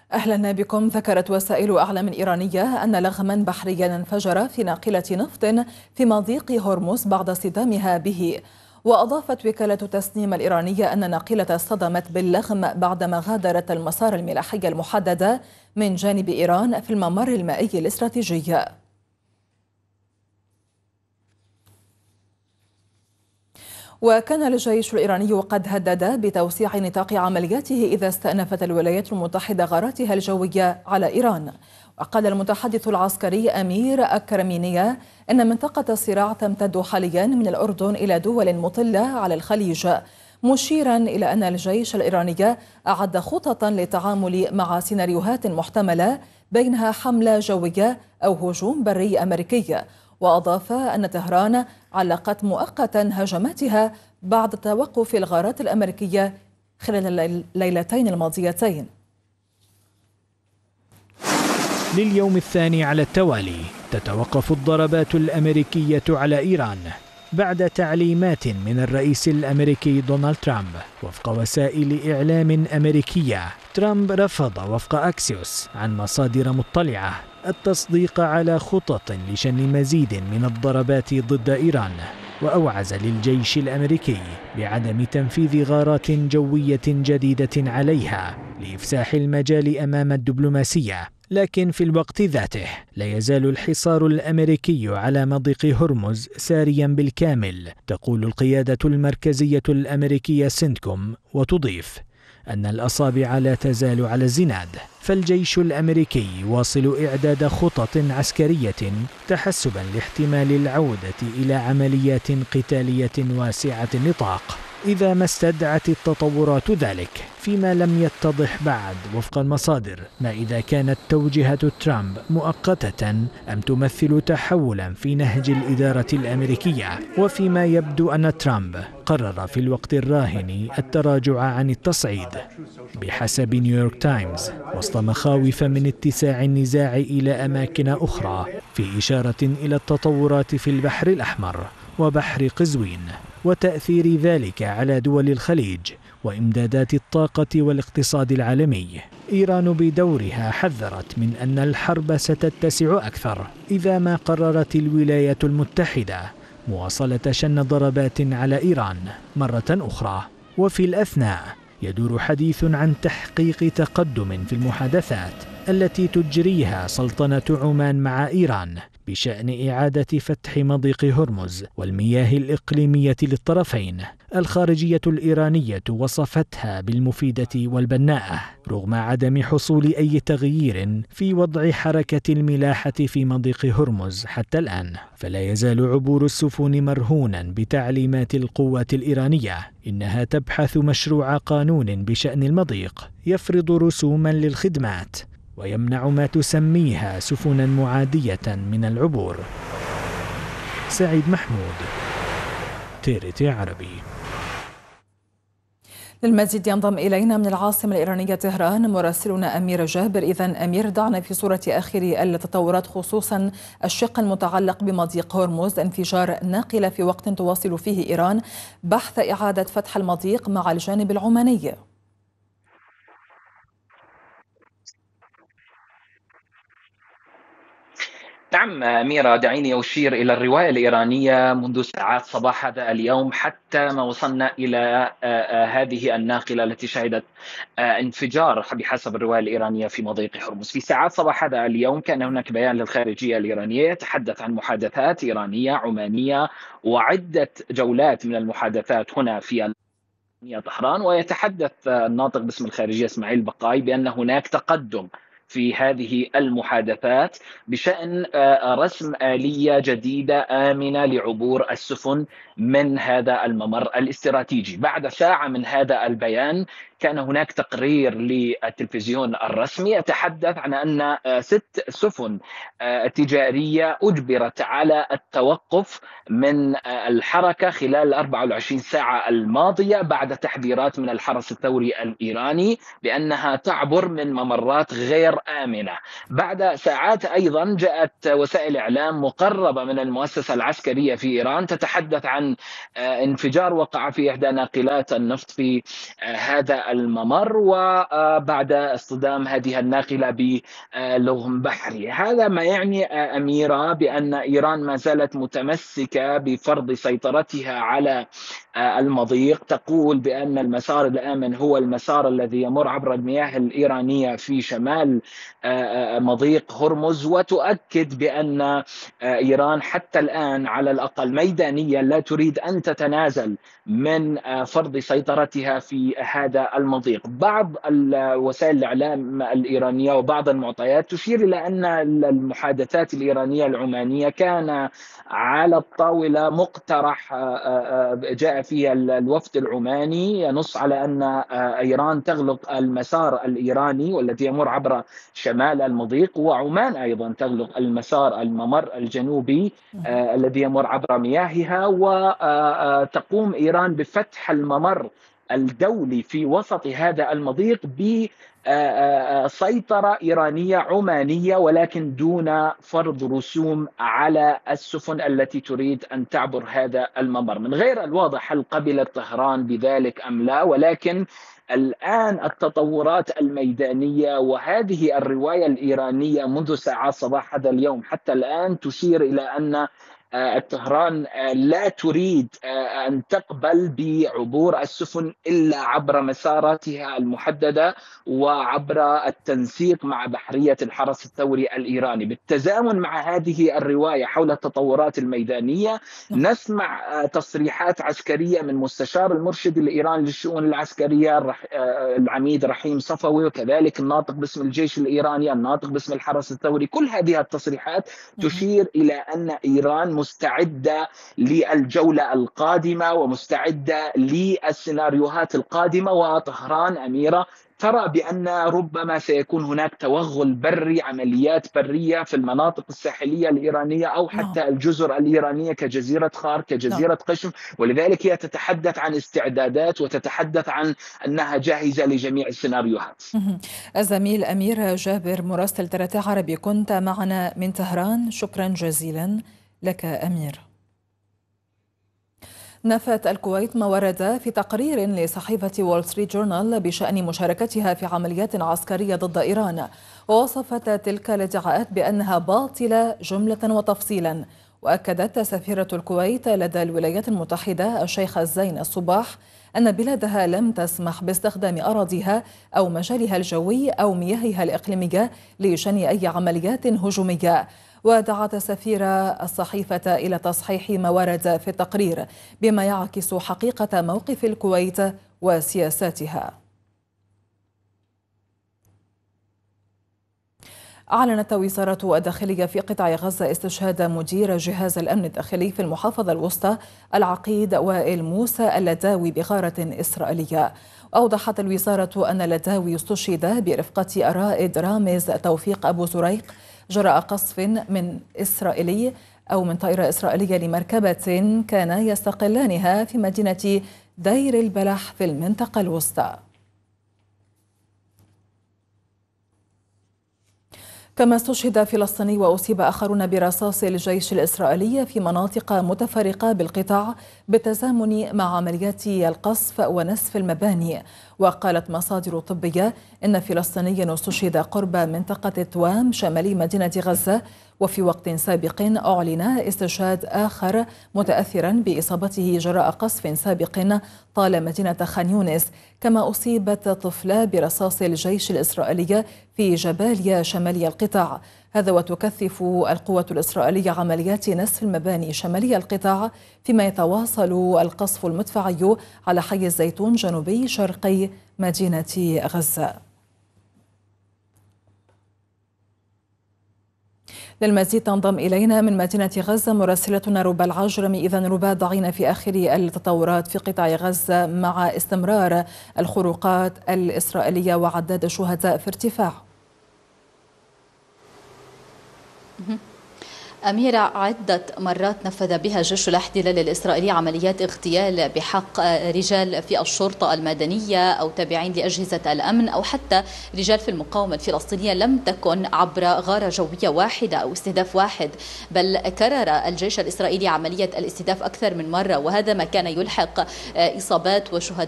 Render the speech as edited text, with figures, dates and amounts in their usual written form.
أهلا بكم. ذكرت وسائل أعلام إيرانية أن لغما بحريا انفجر في ناقلة نفط في مضيق هرمز بعد اصطدامها به. وأضافت وكالة تسنيم الإيرانية أن الناقلة اصطدمت باللغم بعدما غادرت المسار الملاحي المحدد من جانب إيران في الممر المائي الاستراتيجي. وكان الجيش الإيراني قد هدد بتوسيع نطاق عملياته إذا استأنفت الولايات المتحدة غاراتها الجوية على إيران. وقال المتحدث العسكري أمير أكرمينيا أن منطقة الصراع تمتد حاليا من الأردن إلى دول مطلة على الخليج، مشيرا إلى أن الجيش الإيراني أعد خططا للتعامل مع سيناريوهات محتملة بينها حملة جوية أو هجوم بري أمريكي. وأضاف أن طهران علقت مؤقتا هجماتها بعد توقف الغارات الأمريكية خلال الليلتين الماضيتين. لليوم الثاني على التوالي تتوقف الضربات الأمريكية على إيران بعد تعليمات من الرئيس الأمريكي دونالد ترامب. وفق وسائل إعلام أمريكية، ترامب رفض وفق أكسيوس عن مصادر مطلعة التصديق على خطط لشن مزيد من الضربات ضد إيران، وأوعز للجيش الأمريكي بعدم تنفيذ غارات جوية جديدة عليها لإفساح المجال أمام الدبلوماسية. لكن في الوقت ذاته لا يزال الحصار الأمريكي على مضيق هرمز ساريا بالكامل، تقول القيادة المركزية الأمريكية سنتكوم، وتضيف أن الأصابع لا تزال على الزناد. فالجيش الأمريكي يواصل إعداد خطط عسكرية تحسبا لاحتمال العودة إلى عمليات قتالية واسعة النطاق إذا ما استدعت التطورات ذلك، فيما لم يتضح بعد وفق المصادر ما إذا كانت توجيهات ترامب مؤقتة أم تمثل تحولا في نهج الإدارة الأمريكية، وفيما يبدو أن ترامب قرر في الوقت الراهن التراجع عن التصعيد بحسب نيويورك تايمز، وسط مخاوف من اتساع النزاع إلى أماكن أخرى، في إشارة إلى التطورات في البحر الأحمر وبحر قزوين وتأثير ذلك على دول الخليج وإمدادات الطاقة والاقتصاد العالمي. إيران بدورها حذرت من أن الحرب ستتسع أكثر إذا ما قررت الولايات المتحدة مواصلة شن ضربات على إيران مرة أخرى. وفي الأثناء يدور حديث عن تحقيق تقدم في المحادثات التي تجريها سلطنة عمان مع إيران بشأن إعادة فتح مضيق هرمز والمياه الإقليمية للطرفين. الخارجية الإيرانية وصفتها بالمفيدة والبناءة رغم عدم حصول أي تغيير في وضع حركة الملاحة في مضيق هرمز حتى الآن. فلا يزال عبور السفن مرهونا بتعليمات القوات الإيرانية. إنها تبحث مشروع قانون بشأن المضيق يفرض رسوما للخدمات ويمنع ما تسميها سفنا معادية من العبور. سعيد محمود، TRT عربي. للمزيد ينضم إلينا من العاصمة الإيرانية طهران مراسلنا أمير جابر. إذن أمير، دعنا في صورة آخر التطورات خصوصا الشق المتعلق بمضيق هرمز، انفجار ناقلة في وقت تواصل فيه إيران بحث إعادة فتح المضيق مع الجانب العماني. نعم أميرة، دعيني أشير إلى الرواية الإيرانية منذ ساعات صباح هذا اليوم حتى ما وصلنا إلى هذه الناقلة التي شهدت انفجار بحسب الرواية الإيرانية في مضيق هرمز. في ساعات صباح هذا اليوم كان هناك بيان للخارجية الإيرانية يتحدث عن محادثات إيرانية عمانية وعدة جولات من المحادثات هنا في طهران، ويتحدث الناطق باسم الخارجية إسماعيل بقاي بأن هناك تقدم في هذه المحادثات بشأن رسم آلية جديدة آمنة لعبور السفن من هذا الممر الاستراتيجي. بعد ساعة من هذا البيان كان هناك تقرير للتلفزيون الرسمي يتحدث عن أن 6 سفن تجارية أجبرت على التوقف من الحركة خلال 24 ساعة الماضية بعد تحذيرات من الحرس الثوري الإيراني بأنها تعبر من ممرات غير آمنة. بعد ساعات أيضا جاءت وسائل إعلام مقربة من المؤسسة العسكرية في إيران تتحدث عن انفجار وقع في إحدى ناقلات النفط في هذا الممر، وبعد اصطدام هذه الناقلة بلغم بحري. هذا ما يعني أميرة بأن إيران ما زالت متمسكة بفرض سيطرتها على المضيق. تقول بأن المسار الآمن هو المسار الذي يمر عبر المياه الإيرانية في شمال مضيق هرمز، وتؤكد بأن إيران حتى الآن على الأقل ميدانيا لا تريد أن تتنازل من فرض سيطرتها في هذا المضيق. بعض وسائل الإعلام الإيرانية وبعض المعطيات تشير إلى أن المحادثات الإيرانية العمانية كان على الطاولة مقترح جاء فيه الوفد العماني ينص على أن إيران تغلق المسار الإيراني والذي يمر عبر شمال المضيق، وعمان أيضا تغلق الممر الجنوبي الذي يمر عبر مياهها، وتقوم إيران بفتح الممر الدولي في وسط هذا المضيق بسيطرة إيرانية عمانية، ولكن دون فرض رسوم على السفن التي تريد أن تعبر هذا الممر. من غير الواضح هل قبلت طهران بذلك أم لا، ولكن الآن التطورات الميدانية وهذه الرواية الإيرانية منذ ساعات صباح هذا اليوم حتى الآن تشير إلى أن طهران لا تريد أن تقبل بعبور السفن إلا عبر مساراتها المحددة وعبر التنسيق مع بحرية الحرس الثوري الإيراني. بالتزامن مع هذه الرواية حول التطورات الميدانية نسمع تصريحات عسكرية من مستشار المرشد الإيراني للشؤون العسكرية العميد رحيم صفوي، وكذلك الناطق باسم الجيش الإيراني، الناطق باسم الحرس الثوري. كل هذه التصريحات تشير إلى أن إيران مستعدة للجولة القادمة ومستعدة للسيناريوهات القادمة. وطهران أميرة ترى بأن ربما سيكون هناك توغل بري، عمليات برية في المناطق الساحلية الإيرانية أو حتى الجزر الإيرانية كجزيرة خار كجزيرة قشم، ولذلك هي تتحدث عن استعدادات وتتحدث عن أنها جاهزة لجميع السيناريوهات. الزميل أمير جابر مراسل ترتي عربي كنت معنا من طهران، شكرا جزيلا لك أمير. نفت الكويت ما ورد في تقرير لصحيفة وول ستريت جورنال بشأن مشاركتها في عمليات عسكرية ضد إيران، ووصفت تلك الادعاءات بأنها باطلة جملة وتفصيلا. وأكدت سفيرة الكويت لدى الولايات المتحدة الشيخة زين الصباح أن بلادها لم تسمح باستخدام أراضيها أو مجالها الجوي أو مياهها الإقليمية لشن أي عمليات هجومية. ودعت سفيرة الصحيفة إلى تصحيح ما ورد في التقرير بما يعكس حقيقة موقف الكويت وسياساتها. أعلنت وزارة الداخلية في قطاع غزة استشهاد مدير جهاز الأمن الداخلي في المحافظة الوسطى العقيد وائل موسى اللداوي بغارة إسرائيلية. أوضحت الوزارة أن اللداوي استشهد برفقة الرائد رامز توفيق أبو زريق جراء قصف من إسرائيلي أو من طائرة إسرائيلية لمركبة كانا يستقلانها في مدينة دير البلح في المنطقة الوسطى. كما استشهد فلسطيني وأصيب آخرون برصاص الجيش الإسرائيلي في مناطق متفرقة بالقطاع بالتزامن مع عمليات القصف ونسف المباني. وقالت مصادر طبية إن فلسطينيا استشهد قرب منطقة توام شمال مدينة غزة، وفي وقت سابق أعلن استشهاد آخر متأثرا بإصابته جراء قصف سابق طال مدينة خان يونس. كما أصيبت طفلة برصاص الجيش الإسرائيلي في جباليا شمالي القطاع. هذا وتكثف القوة الإسرائيلية عمليات نسف المباني شمالي القطاع، فيما يتواصل القصف المدفعي على حي الزيتون جنوبي شرقي مدينة غزة. للمزيد تنضم إلينا من مدينة غزة مراسلتنا ربى العجرمي. إذن ربى، ضعينا في آخر التطورات في قطاع غزة مع استمرار الخروقات الإسرائيلية وعداد الشهداء في ارتفاع. أميرة، عدة مرات نفذ بها الجيش الاحتلالي الإسرائيلي عمليات اغتيال بحق رجال في الشرطة المدنية أو تابعين لأجهزة الأمن أو حتى رجال في المقاومة الفلسطينية، لم تكن عبر غارة جوية واحدة أو استهداف واحد، بل كرر الجيش الإسرائيلي عملية الاستهداف أكثر من مرة، وهذا ما كان يلحق إصابات وشهداء